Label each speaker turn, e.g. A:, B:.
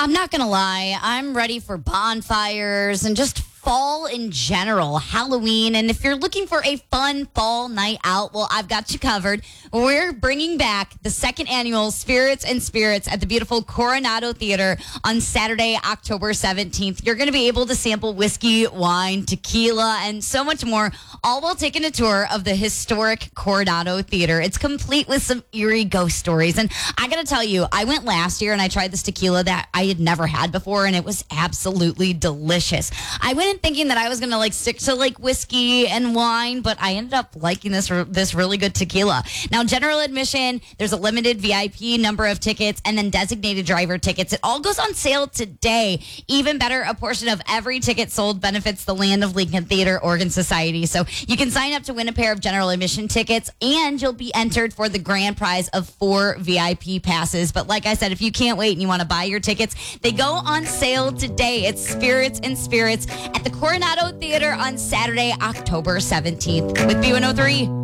A: I'm not going to lie. I'm ready for bonfires and just fall in general, Halloween. And if you're looking for a fun fall night out, well, I've got you covered. We're bringing back the second annual Spirits and Spirits at the beautiful Coronado Theater on Saturday, October 17th. You're going to be able to sample whiskey, wine, tequila, and so much more, all while taking a tour of the historic Coronado Theater. It's complete with some eerie ghost stories. And I got to tell you, I went last year and I tried this tequila that I had never had before, and it was absolutely delicious. I went in thinking that I was going to stick to whiskey and wine, but I ended up liking this really good tequila. Now, general admission, there's a limited VIP number of tickets and then designated driver tickets. It all goes on sale today. Even better, a portion of every ticket sold benefits the Land of Lincoln Theater Organ Society. So you can sign up to win a pair of general admission tickets, and you'll be entered for the grand prize of 4 VIP passes. But like I said, if you can't wait and you want to buy your tickets, they go on sale today. It's Spirits and Spirits at the Coronado Theater on Saturday, October 17th with B103.